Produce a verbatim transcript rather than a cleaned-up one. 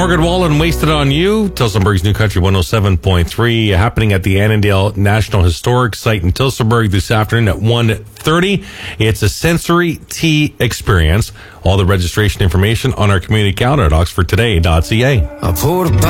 Morgan Wallen, Wasted on You, Tillsonburg's New Country one oh seven point three, happening at the Annandale National Historic Site in Tillsonburg this afternoon at one thirty. It's a sensory tea experience. All the registration information on our community calendar at oxford today dot c a.